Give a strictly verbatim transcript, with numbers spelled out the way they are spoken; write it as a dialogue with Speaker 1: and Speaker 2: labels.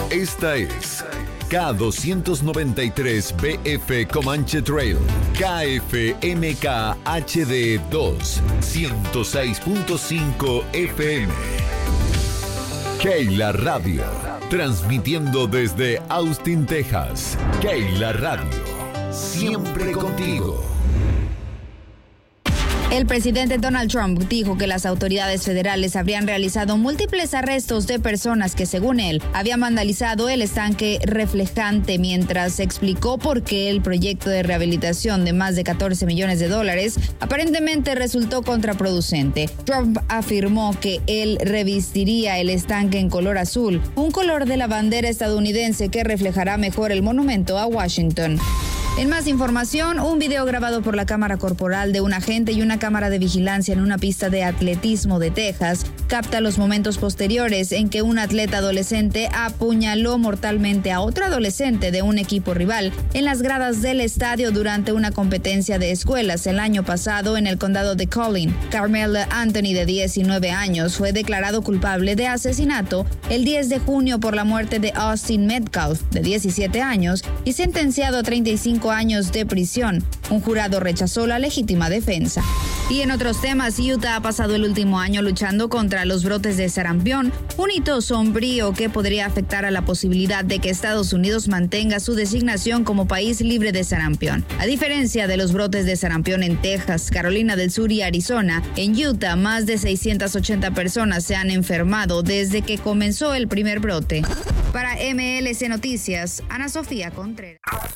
Speaker 1: Esta es K doscientos noventa y tres B F Comanche Trail, K F M K H D dos, ciento seis punto cinco F M. Keila Radio, transmitiendo desde Austin, Texas. Keila Radio, siempre contigo.
Speaker 2: El presidente Donald Trump dijo que las autoridades federales habrían realizado múltiples arrestos de personas que, según él, habían vandalizado el estanque reflejante, mientras explicó por qué el proyecto de rehabilitación de más de catorce millones de dólares aparentemente resultó contraproducente. Trump afirmó que él revestiría el estanque en color azul, un color de la bandera estadounidense que reflejará mejor el monumento a Washington. En más información, un video grabado por la cámara corporal de un agente y una cámara de vigilancia en una pista de atletismo de Texas capta los momentos posteriores en que un atleta adolescente apuñaló mortalmente a otro adolescente de un equipo rival en las gradas del estadio durante una competencia de escuelas el año pasado en el condado de Collin. Carmel Anthony, de diecinueve años, fue declarado culpable de asesinato el diez de junio por la muerte de Austin Metcalf, de diecisiete años, y sentenciado a treinta y cinco años de prisión. Un jurado rechazó la legítima defensa. Y en otros temas, Utah ha pasado el último año luchando contra los brotes de sarampión, un hito sombrío que podría afectar a la posibilidad de que Estados Unidos mantenga su designación como país libre de sarampión. A diferencia de los brotes de sarampión en Texas, Carolina del Sur y Arizona, en Utah más de seiscientas ochenta personas se han enfermado desde que comenzó el primer brote. Para M L C Noticias, Ana Sofía Contreras.